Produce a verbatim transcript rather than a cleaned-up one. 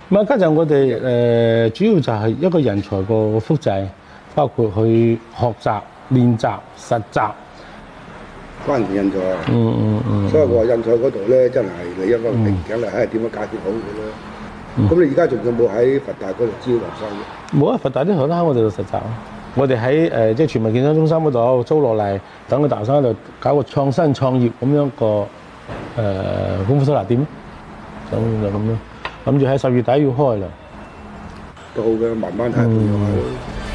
咁啊，加上我哋誒、呃、主要就係一個人才個複製，包括去學習、練習、實習。 關鍵人才。 嗯嗯嗯。 所以我話人才嗰度咧，真係你一個瓶頸嚟，睇下點樣解決好佢咯。咁、嗯、你而家仲有冇喺佛大嗰度招學生嘅？ 冇啊！佛大啲學生我哋度實習，我哋喺誒即係全民健身中心嗰度租落嚟，等個大學生喺度搞個創新創業咁樣個誒、呃、功夫收納店，就就咁咯。諗住喺十月底要開啦。 都好嘅，慢慢睇。嗯